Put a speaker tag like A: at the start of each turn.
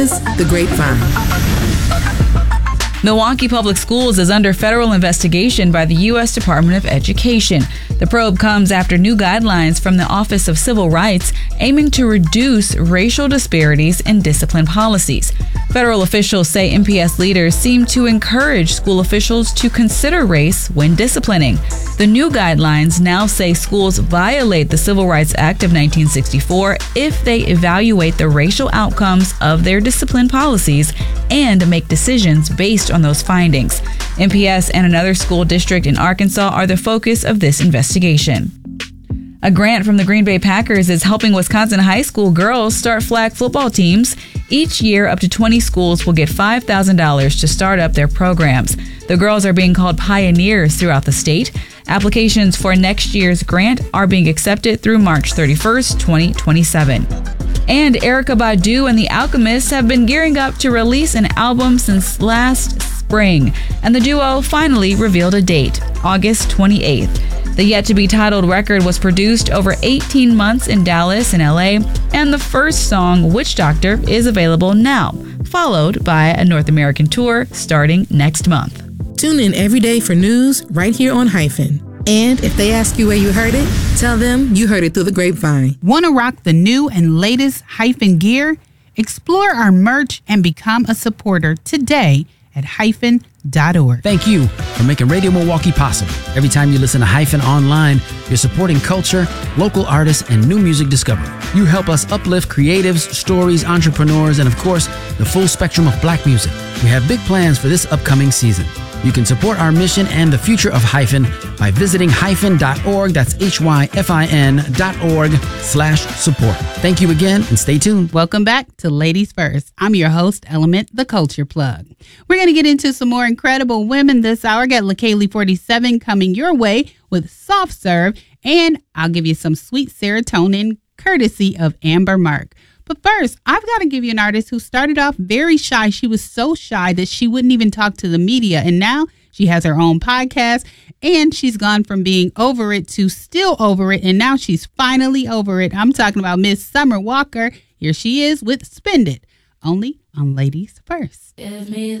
A: The Grapevine.
B: Milwaukee Public Schools is under federal investigation by the U.S. Department of Education. The probe comes after new guidelines from the Office of Civil Rights aiming to reduce racial disparities in discipline policies. Federal officials say MPS leaders seem to encourage school officials to consider race when disciplining. The new guidelines now say schools violate the Civil Rights Act of 1964 if they evaluate the racial outcomes of their discipline policies and make decisions based on those findings. MPS and another school district in Arkansas are the focus of this investigation. A grant from the Green Bay Packers is helping Wisconsin high school girls start flag football teams. Each year, up to 20 schools will get $5,000 to start up their programs. The girls are being called pioneers throughout the state. Applications for next year's grant are being accepted through March 31st, 2027. And Erykah Badu and The Alchemists have been gearing up to release an album since last spring, and the duo finally revealed a date, August 28th. The yet-to-be-titled record was produced over 18 months in Dallas and LA, and the first song, Witch Doctor, is available now, followed by a North American tour starting next month.
A: Tune in every day for news right here on Hyphen. And if they ask you where you heard it, tell them you heard it through the grapevine.
C: Want to rock the new and latest Hyphen gear? Explore our merch and become a supporter today at hyphen.org.
D: Thank you for making Radio Milwaukee possible. Every time you listen to Hyphen online, you're supporting culture, local artists, and new music discovery. You help us uplift creatives, stories, entrepreneurs, and of course, the full spectrum of black music. We have big plans for this upcoming season. You can support our mission and the future of Hyphen by visiting hyphen.org. That's hyphin.org/support. Thank you again and stay tuned.
C: Welcome back to Ladies First. I'm your host, Element, the Culture Plug. We're going to get into some more incredible women this hour. Got LaKaylee 47 coming your way with Soft Serve, and I'll give you some sweet serotonin courtesy of Amber Mark. But first, I've got to give you an artist who started off very shy. She was so shy that she wouldn't even talk to the media. And now she has her own podcast, and she's gone from being over it to still over it. And now she's finally over it. I'm talking about Miss Summer Walker. Here she is with Spend It, only on Ladies First.
E: Give me